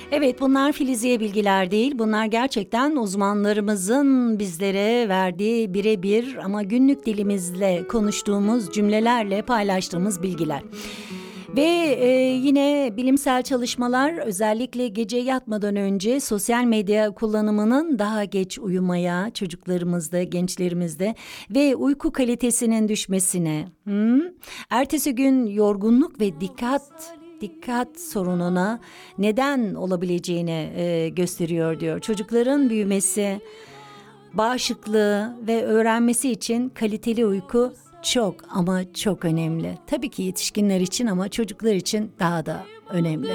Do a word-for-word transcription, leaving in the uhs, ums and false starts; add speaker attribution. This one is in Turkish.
Speaker 1: Evet, bunlar filiziye bilgiler değil. Bunlar gerçekten uzmanlarımızın bizlere verdiği birebir ama günlük dilimizle konuştuğumuz cümlelerle paylaştığımız bilgiler. Ve e, yine bilimsel çalışmalar özellikle gece yatmadan önce sosyal medya kullanımının daha geç uyumaya çocuklarımızda, gençlerimizde ve uyku kalitesinin düşmesine, hı? Ertesi gün yorgunluk ve dikkat dikkat sorununa neden olabileceğini e, gösteriyor diyor. Çocukların büyümesi, bağışıklığı ve öğrenmesi için kaliteli uyku çok ama çok önemli. Tabii ki yetişkinler için ama çocuklar için daha da önemli.